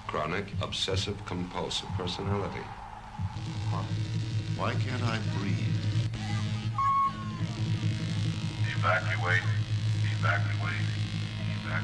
Chronic obsessive compulsive personality. Why can't I breathe? Evacuate. Evacuate.